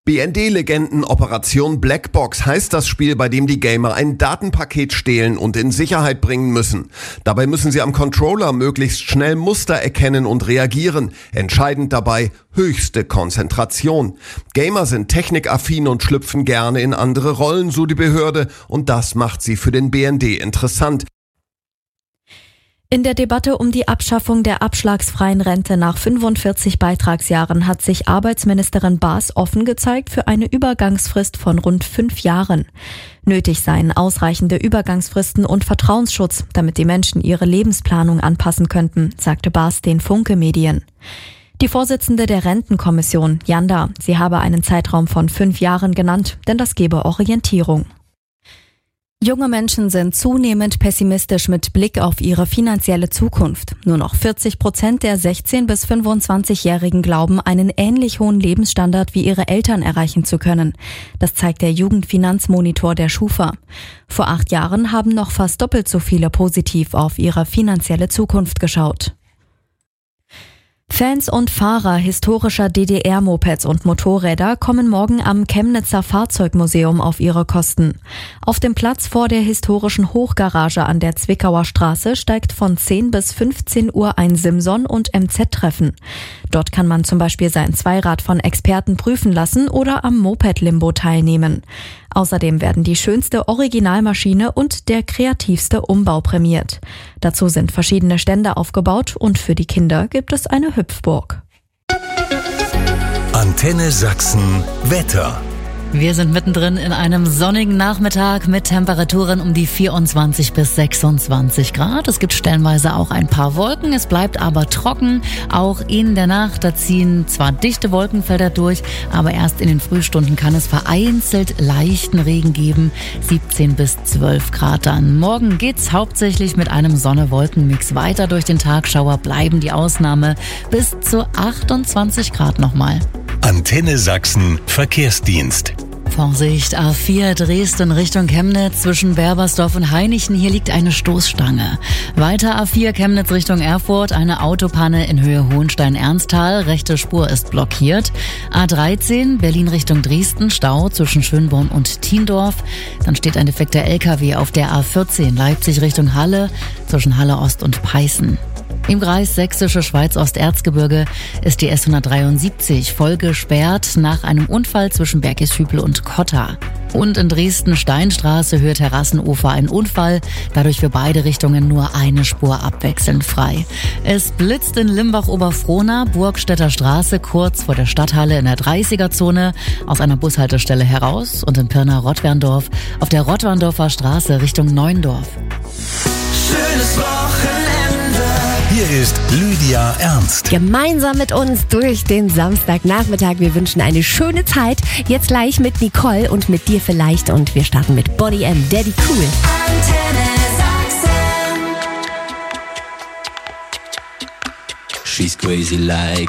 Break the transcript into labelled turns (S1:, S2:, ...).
S1: BND-Legenden Operation Blackbox heißt das Spiel, bei dem die Gamer ein Datenpaket stehlen und in Sicherheit bringen müssen. Dabei müssen sie am Controller möglichst schnell Muster erkennen und reagieren. Entscheidend dabei höchste Konzentration. Gamer sind technikaffin und schlüpfen gerne in andere Rollen, so die Behörde, und das macht sie für den BND interessant.
S2: In der Debatte um die Abschaffung der abschlagsfreien Rente nach 45 Beitragsjahren hat sich Arbeitsministerin Baas offen gezeigt für eine Übergangsfrist von rund 5 Jahren. Nötig seien ausreichende Übergangsfristen und Vertrauensschutz, damit die Menschen ihre Lebensplanung anpassen könnten, sagte Baas den Funke-Medien. Die Vorsitzende der Rentenkommission, Janda, sie habe einen Zeitraum von 5 Jahren genannt, denn das gebe Orientierung. Junge Menschen sind zunehmend pessimistisch mit Blick auf ihre finanzielle Zukunft. Nur noch 40% der 16- bis 25-Jährigen glauben, einen ähnlich hohen Lebensstandard wie ihre Eltern erreichen zu können. Das zeigt der Jugendfinanzmonitor der Schufa. Vor 8 Jahren haben noch fast doppelt so viele positiv auf ihre finanzielle Zukunft geschaut. Fans und Fahrer historischer DDR-Mopeds und Motorräder kommen morgen am Chemnitzer Fahrzeugmuseum auf ihre Kosten. Auf dem Platz vor der historischen Hochgarage an der Zwickauer Straße steigt von 10 bis 15 Uhr ein Simson- und MZ-Treffen. Dort kann man zum Beispiel sein Zweirad von Experten prüfen lassen oder am Moped-Limbo teilnehmen. Außerdem werden die schönste Originalmaschine und der kreativste Umbau prämiert. Dazu sind verschiedene Stände aufgebaut und für die Kinder gibt es eine Hüpfburg.
S3: Antenne Sachsen Wetter.
S4: Wir sind mittendrin in einem sonnigen Nachmittag mit Temperaturen um die 24 bis 26 Grad. Es gibt stellenweise auch ein paar Wolken, es bleibt aber trocken. Auch in der Nacht, da ziehen zwar dichte Wolkenfelder durch, aber erst in den Frühstunden kann es vereinzelt leichten Regen geben. 17 bis 12 Grad dann. Morgen geht's hauptsächlich mit einem Sonne-Wolken-Mix weiter durch den Tag. Schauer bleiben die Ausnahme bis zu 28 Grad nochmal.
S3: Antenne Sachsen Verkehrsdienst.
S4: Vorsicht, A4 Dresden Richtung Chemnitz zwischen Berbersdorf und Hainichen. Hier liegt eine Stoßstange. Weiter A4 Chemnitz Richtung Erfurt. Eine Autopanne in Höhe Hohenstein-Ernsthal. Rechte Spur ist blockiert. A13 Berlin Richtung Dresden. Stau zwischen Schönborn und Thiendorf. Dann steht ein defekter LKW auf der A14 Leipzig Richtung Halle. Zwischen Halle Ost und Peißen. Im Kreis Sächsische Schweiz-Osterzgebirge ist die S173 voll gesperrt nach einem Unfall zwischen Bergisch-Hüpel und Kotta. Und in Dresden-Steinstraße Höhe Terrassenufer ein Unfall, dadurch für beide Richtungen nur eine Spur abwechselnd frei. Es blitzt in Limbach-Oberfrohna, Burgstädter Straße kurz vor der Stadthalle in der 30er-Zone aus einer Bushaltestelle heraus und in Pirna-Rottwerndorf auf der Rottwerndorfer Straße Richtung Neuendorf.
S5: Schönes Wochenende.
S3: Hier ist Lydia Ernst.
S6: Gemeinsam mit uns durch den Samstagnachmittag. Wir wünschen eine schöne Zeit. Jetzt gleich mit Nicole und mit dir vielleicht. Und wir starten mit Boney M. Daddy Cool.
S5: Antenne Sachsen.
S7: She's crazy like